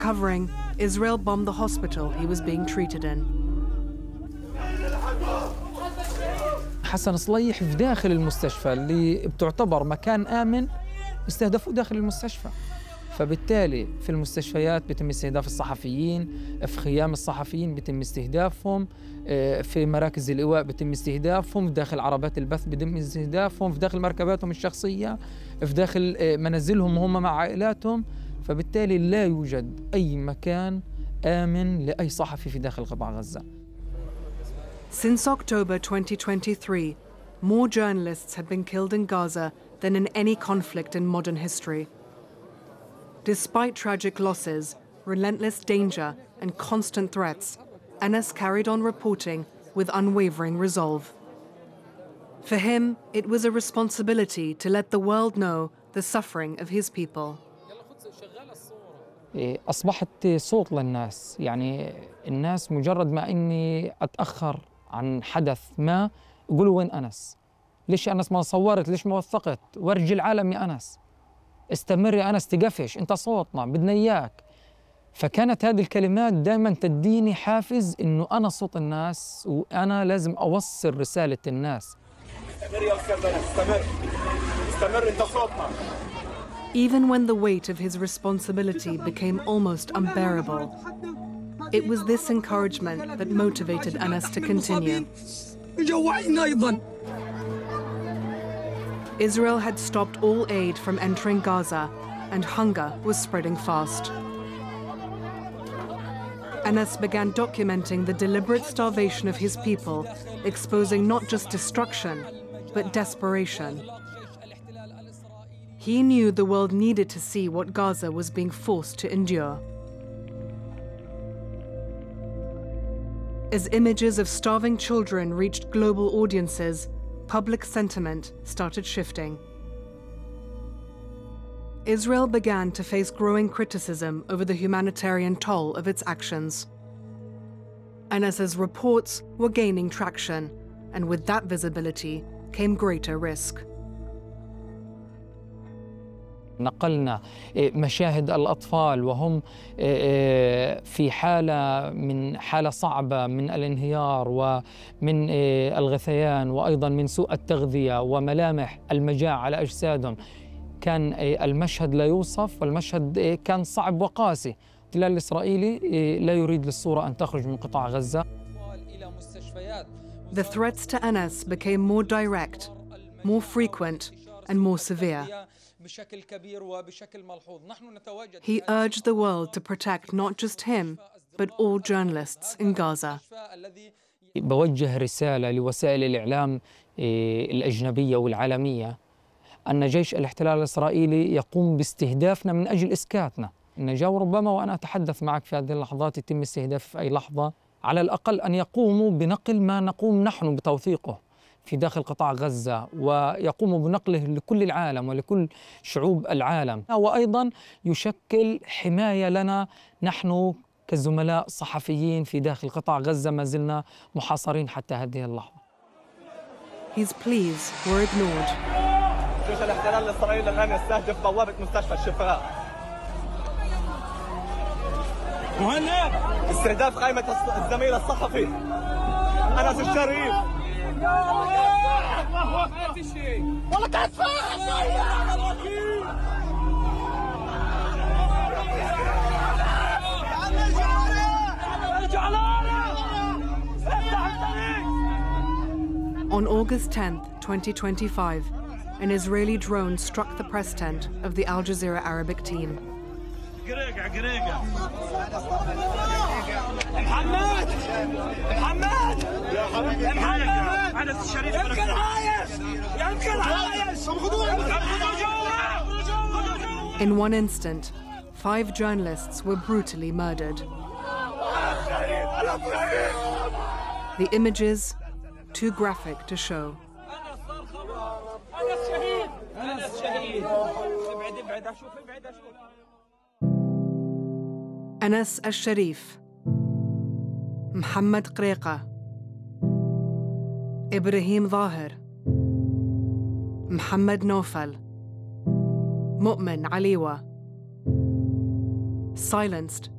Recovering, Israel bombed the hospital he was being treated in. حسن صليح في داخل المستشفى اللي بتعتبر مكان آمن استهدفوا داخل المستشفى، فبالتالي في المستشفيات بيتم استهداف الصحفيين، في خيام الصحفيين بيتم استهدافهم، في مراكز الإيواء بيتم استهدافهم، في داخل عربات البث بيتم استهدافهم، في داخل مركباتهم الشخصية، في داخل منازلهم وهم مع عائلاتهم. فبالتالي لا يوجد أي مكان آمن لأي صحفي في داخل قطاع غزة. Since October 2023, more journalists have been killed in Gaza than in any conflict in modern history. Despite tragic losses, relentless danger, and constant threats, Anas carried on reporting with unwavering resolve. For him, it was a responsibility to let the world know the suffering of his people. أصبحت صوت للناس، يعني الناس مجرد ما إني أتأخر عن حدث ما يقولوا وين أنس؟ ليش أنس ما صورت؟ ليش ما وثقت؟ ورجي العالم يا أنس، استمر يا أنس، تقفش، أنت صوتنا، بدنا إياك. فكانت هذه الكلمات دائما تديني حافز إنه أنا صوت الناس وأنا لازم أوصل رسالة الناس. استمر يا أستاذ أنس، استمر، استمر، أنت صوتنا. Even when the weight of his responsibility became almost unbearable, it was this encouragement that motivated Anas to continue. Israel had stopped all aid from entering Gaza, and hunger was spreading fast. Anas began documenting the deliberate starvation of his people, exposing not just destruction, but desperation. He knew the world needed to see what Gaza was being forced to endure. As images of starving children reached global audiences, public sentiment started shifting. Israel began to face growing criticism over the humanitarian toll of its actions. Anas's reports were gaining traction, and with that visibility came greater risk. نقلنا مشاهد الأطفال وهم في حالة صعبة من الانهيار ومن الغثيان، وأيضا من سوء التغذية وملامح المجاعة على أجسادهم. كان المشهد لا يوصف، والمشهد كان صعب وقاسي. الاحتلال الإسرائيلي لا يريد للصورة أن تخرج من قطاع غزة. The threats to Anas became more direct, more frequent, and more severe. He urged the world to protect not just him, but all journalists in Gaza. بوجه رسالة لوسائل الإعلام الأجنبية والعالمية أن جيش الاحتلال الإسرائيلي يقوم باستهدافنا من أجل إسكاتنا. النجاة، وربما وأنا أتحدث معك في هذه اللحظات يتم استهدافي في أي لحظة، على الأقل أن يقوموا بنقل ما نقوم نحن بتوثيقه في داخل قطاع غزة، ويقوموا بنقله لكل العالم ولكل شعوب العالم، وأيضا يشكل حماية لنا نحن كزملاء صحفيين في داخل قطاع غزة ما زلنا محاصرين حتى هذه اللحظة. His pleas were ignored. جيش الاحتلال الإسرائيلي الآن يستهدف بوابة مستشفى الشفاء. مهند، استهداف قائمة الزميل الصحفي أنس الشريف. والله تدفع On August 10th, 2025, an Israeli drone struck the press tent of the Al Jazeera Arabic team. In one instant, 5 journalists were brutally murdered. The images, too graphic to show. Anas al-Sharif, Mohammed Qreqa, Ibrahim Zahir, Mohammed Nofal, Mu'min Aliwa, silenced